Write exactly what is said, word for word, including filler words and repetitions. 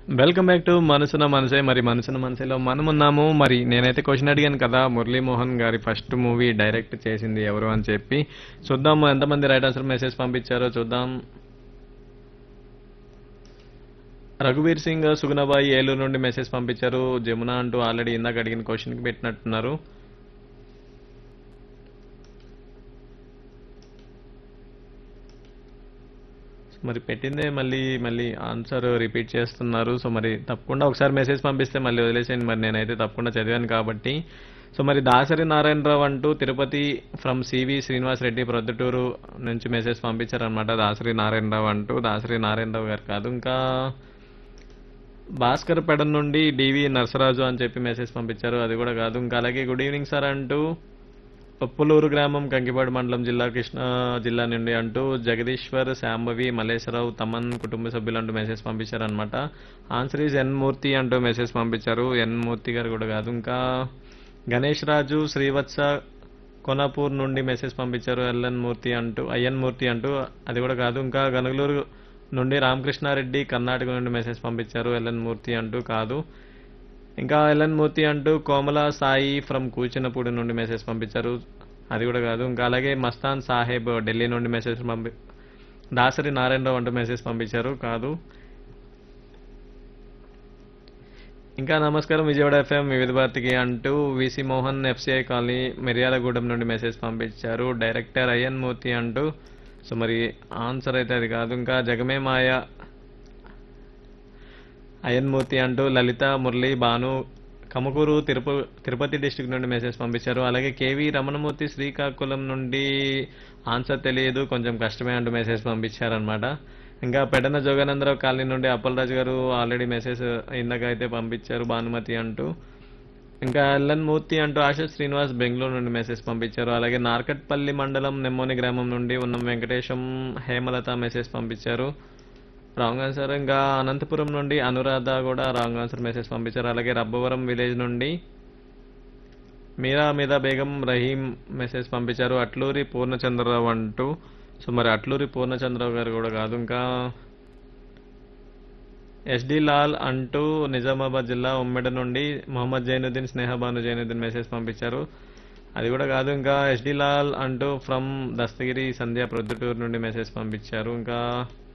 Welcome back to మనసున మనసే. మరి మనసున మనసేలో మనం ఉన్నాము. మరి నేనైతే క్వశ్చన్ అడిగాను కదా, మురళీమోహన్ గారి ఫస్ట్ మూవీ డైరెక్ట్ చేసింది ఎవరు అని చెప్పి. చూద్దాం ఎంతమంది రైట్ ఆన్సర్ మెసేజ్ పంపించారో చూద్దాం. రఘువీర్ సింగ్ సుగుణబాయి ఏలూరు నుండి మెసేజ్ పంపించారు. జమున అంటూ ఆల్రెడీ ఇందాక అడిగిన క్వశ్చన్కి పెట్టినట్టున్నారు. మరి పెట్టిందే మళ్ళీ మళ్ళీ ఆన్సర్ రిపీట్ చేస్తున్నారు. సో మరి తప్పకుండా ఒకసారి మెసేజ్ పంపిస్తే మళ్ళీ వదిలేసేయండి. మరి నేనైతే తప్పకుండా చదివాను కాబట్టి. సో మరి దాసరి నారాయణరావు అంటూ తిరుపతి ఫ్రమ్ సివి శ్రీనివాస్ రెడ్డి ప్రొద్దుటూరు నుంచి మెసేజ్ పంపించారనమాట. దాసరి నారాయణరావు అంటూ దాసరి నారాయణరావు గారు కాదు. ఇంకా భాస్కర్ పెడ నుండి డివి నరసరాజు అని చెప్పి మెసేజ్ పంపించారు. అది కూడా కాదు. ఇంకా అలాగే గుడ్ ఈవినింగ్ సార్ అంటూ ఉప్పులూరు గ్రామం కంకిపాడు మండలం జిల్లా కృష్ణా జిల్లా నుండి అంటూ జగదీశ్వర్ శాంభవి మల్లేశ్వరరావు తమన్ కుటుంబ సభ్యులు అంటూ మెసేజ్ పంపించారనమాట. ఆన్సర్ ఈజ్ ఎన్ మూర్తి అంటూ మెసేజ్ పంపించారు. ఎన్ మూర్తి గారు కూడా కాదు. ఇంకా గణేష్ రాజు శ్రీవత్స కొనాపూర్ నుండి మెసేజ్ పంపించారు. ఎల్ఎన్ మూర్తి అంటూ అయ్యన్ మూర్తి అంటూ అది కూడా కాదు. ఇంకా గనుగులూరు నుండి రామకృష్ణారెడ్డి కర్ణాటక నుండి మెసేజ్ పంపించారు. ఎల్ఎన్ మూర్తి అంటూ కాదు. ఇంకా ఎల్ఎన్ మూర్తి అంటూ కోమల సాయి ఫ్రమ్ కూచినపూడి నుండి మెసేజ్ పంపించారు. అది కూడా కాదు. ఇంకా అలాగే మస్తాన్ సాహెబ్ ఢిల్లీ నుండి మెసేజ్ పంపి దాసరి నారాయణరావు అంటూ మెసేజ్ పంపించారు. కాదు. ఇంకా నమస్కారం విజయవాడ ఎఫ్ఎం వివిధ భారతికి అంటూ VC Mohan FCI colony Miryalagudem నుండి మెసేజ్ పంపించారు. డైరెక్టర్ అయ్యన్ మూర్తి అంటూ. సో మరి ఆన్సర్ అయితే అది కాదు. ఇంకా జగమే మాయ అయన్మూర్తి అంటూ లలిత మురళి భాను కమకూరు తిరుప తిరుపతి డిస్టిక్ నుండి మెసేజ్ పంపించారు. అలాగే కేవీ రమణమూర్తి శ్రీకాకుళం నుండి ఆన్సర్ తెలియదు కొంచెం కష్టమే అంటూ మెసేజ్ పంపించారనమాట. ఇంకా పెడన జోగానందరావు కాలనీ నుండి అప్పలరాజు గారు ఆల్రెడీ మెసేజ్ ఇందాక అయితే పంపించారు భానుమతి అంటూ. ఇంకా ఎల్ఎన్ మూర్తి అంటూ ఆశా శ్రీనివాస్ బెంగళూరు నుండి మెసేజ్ పంపించారు. అలాగే నార్కట్పల్లి మండలం నెమ్మోని గ్రామం నుండి ఉన్న వెంకటేశం హేమలత మెసేజ్ పంపించారు. Wrong answer. ఇంకా అనంతపురం నుండి అనురాధ కూడా రాంగ్ ఆన్సర్ మెసేజ్ పంపించారు. అలాగే రబ్బవరం విలేజ్ నుండి మీరా మీద బేగం రహీం మెసేజ్ పంపించారు. అట్లూరి పూర్ణచంద్రరావు అంటూ. సో మరి అట్లూరి పూర్ణచంద్రరావు గారు కూడా కాదు. ఇంకా ఎస్డి లాల్ అంటూ నిజామాబాద్ జిల్లా ఉమ్మెడ నుండి మొహమ్మద్ జైనుద్దీన్ స్నేహబాను జైనుద్దీన్ మెసేజ్ పంపించారు. అది కూడా కాదు. ఇంకా ఎస్డి లాల్ అంటూ ఫ్రమ్ దస్తగిరి సంధ్య ప్రొద్దుటూరు నుండి మెసేజ్ పంపించారు. ఇంకా